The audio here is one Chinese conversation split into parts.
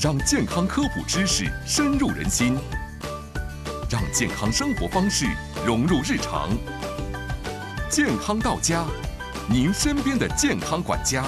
让健康科普知识深入人心，让健康生活方式融入日常。健康到家，您身边的健康管家。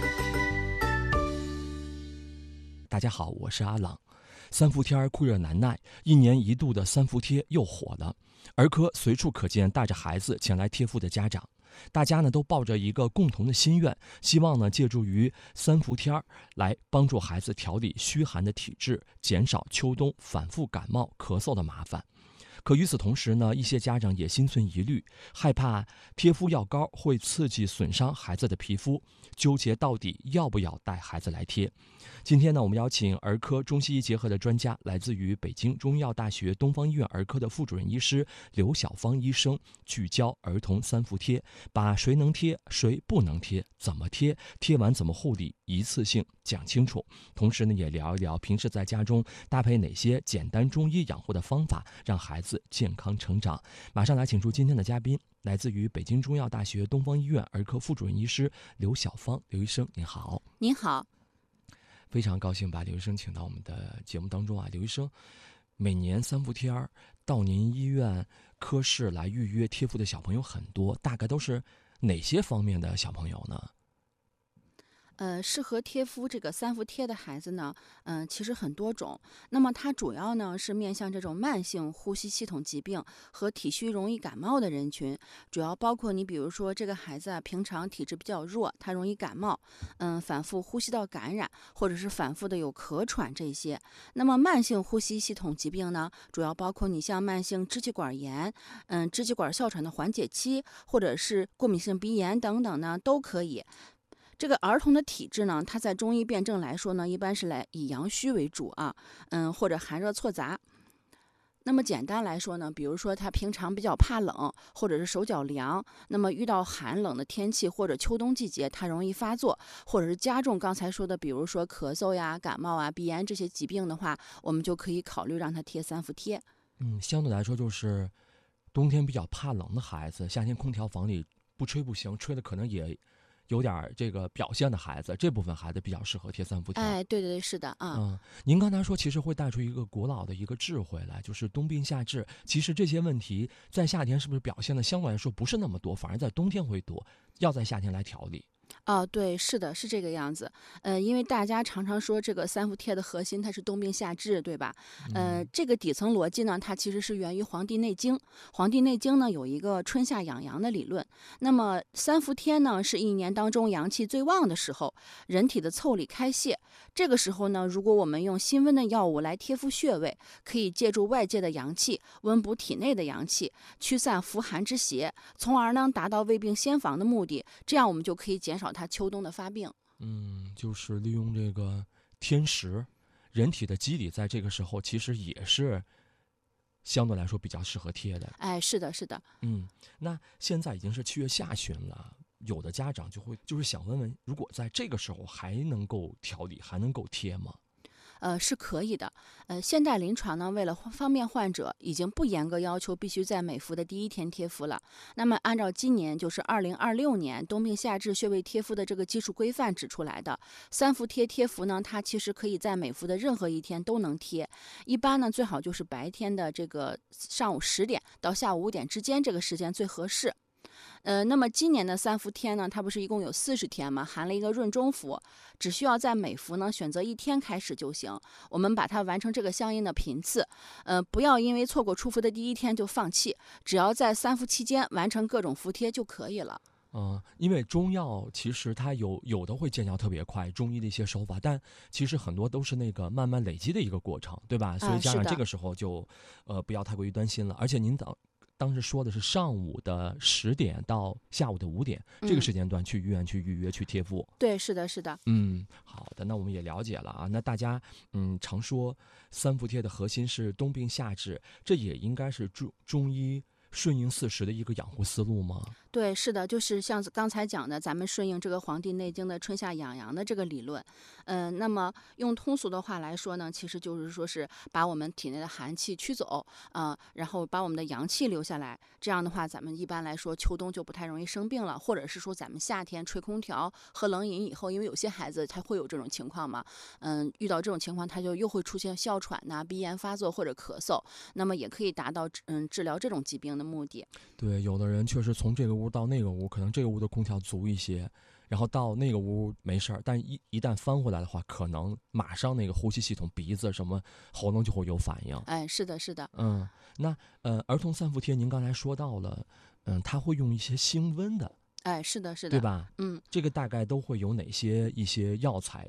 大家好，我是阿朗。三伏天酷热难耐，一年一度的三伏贴又火了。儿科随处可见带着孩子前来贴敷的家长，大家呢都抱着一个共同的心愿，希望呢借助于三伏天来帮助孩子调理虚寒的体质，减少秋冬反复感冒咳嗽的麻烦。可与此同时呢，一些家长也心存疑虑，害怕贴敷药膏会刺激损伤孩子的皮肤，纠结到底要不要带孩子来贴。今天呢，我们邀请儿科中西医结合的专家，来自于北京中医药大学东方医院儿科的副主任医师刘晓芳医生，聚焦儿童三伏贴，把谁能贴谁不能贴，怎么贴，贴完怎么护理，一次性讲清楚。同时呢，也聊一聊平时在家中搭配哪些简单中医养护的方法，让孩子健康成长。马上来请出今天的嘉宾，来自于北京中医药大学东方医院儿科副主任医师刘晓芳。刘医生您好。 您好。 非常高兴把刘医生请到我们的节目当中啊。刘医生，每年三伏天到您医院科室来预约贴敷的小朋友很多，大概都是哪些方面的小朋友呢？ 适合贴敷这个三伏贴的孩子呢，其实很多种。那么它主要呢是面向这种慢性呼吸系统疾病和体虚容易感冒的人群，主要包括你比如说这个孩子啊，平常体质比较弱，他容易感冒，反复呼吸道感染，或者是反复的有咳喘这些。那么慢性呼吸系统疾病呢，主要包括你像慢性支气管炎，支气管哮喘的缓解期，或者是过敏性鼻炎等等呢，都可以。这个儿童的体质呢，它在中医辨证来说呢，一般是以阳虚为主啊，或者寒热错杂。那么简单来说呢，比如说他平常比较怕冷，或者是手脚凉，那么遇到寒冷的天气或者秋冬季节，它容易发作，或者是加重刚才说的，比如说咳嗽呀、感冒啊、鼻炎这些疾病的话，我们就可以考虑让他贴三伏贴。 相对来说就是冬天比较怕冷的孩子，夏天空调房里不吹不行，吹的可能也有点这个表现的孩子，这部分孩子比较适合贴三伏贴。 哎，对对对，是的啊。 您刚才说其实会带出一个古老的一个智慧来，就是冬病夏治。其实这些问题在夏天是不是表现的相对来说不是那么多，反而在冬天会多，要在夏天来调理。 对，是的，是这个样子。因为大家常常说这个三伏贴的核心它是冬病夏治，对吧？这个底层逻辑呢，它其实是源于《黄帝内经》。《黄帝内经》呢有一个春夏养阳的理论。那么三伏贴呢是一年当中阳气最旺的时候，人体的腠理开泄。这个时候呢，如果我们用辛温的药物来贴敷穴位，可以借助外界的阳气，温补体内的阳气，驱散伏寒之邪，从而呢达到未病先防的目的。这样我们就可以减少它秋冬的发病。 就是利用这个天时，人体的机理在这个时候其实也是相对来说比较适合贴的。 哎，是的，是的。 那现在已经是7月下旬了，有的家长就是想问问，如果在这个时候还能够调理，还能够贴吗？ 是可以的。现代临床呢，为了方便患者，已经不严格要求必须在每伏的第一天贴敷了。那么按照今年就是2026年冬病夏治穴位贴敷的这个基础规范指出来的，三伏贴敷呢，它其实可以在每伏的任何一天都能贴。一般呢，最好就是白天的这个上午10点到下午5点之间这个时间最合适。那么今年的三伏贴呢，它不是一共有40天吗？含了一个闰中伏，只需要在每伏呢选择1天开始就行。我们把它完成这个相应的频次，不要因为错过出伏的第一天就放弃，只要在三伏期间完成各种伏贴就可以了。 因为中药其实它有的会见效特别快，中医的一些手法，但其实很多都是那个慢慢累积的一个过程，对吧？所以家长这个时候就不要太过于担心了。而且您当时说的是上午的10点到下午的5点，这个时间段去医院去预约去贴敷。 对，是的，是的。 好的，那我们也了解了啊。那大家常说三伏贴的核心是冬病夏治，这也应该是中医顺应四时的一个养护思路吗？ 对，是的，就是像刚才讲的，咱们顺应这个《黄帝内经》的春夏养阳的这个理论，那么用通俗的话来说呢，其实就是说是把我们体内的寒气驱走，然后把我们的阳气留下来。这样的话，咱们一般来说秋冬就不太容易生病了，或者是说咱们夏天吹空调、喝冷饮以后，因为有些孩子他会有这种情况嘛，遇到这种情况，他就又会出现哮喘呐、鼻炎发作或者咳嗽，那么也可以达到治疗这种疾病的目的。 对，有的人确实从这个屋到那个屋，可能这个屋的空调足一些，然后到那个屋没事儿，但一旦翻回来的话，可能马上那个呼吸系统、鼻子什么喉咙就会有反应。 哎，是的，是的。 那儿童三伏贴您刚才说到了，他会用一些辛温的， 哎，是的，是的， 对吧？ 嗯。 这个大概都会有一些药材